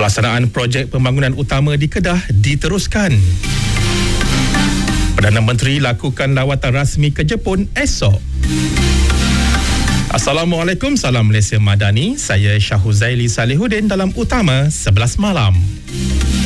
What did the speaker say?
Pelaksanaan projek pembangunan utama di Kedah diteruskan. Perdana Menteri lakukan lawatan rasmi ke Jepun esok. Assalamualaikum, salam Malaysia Madani. Saya Syahuzaili Salihuddin dalam Utama 11 Malam.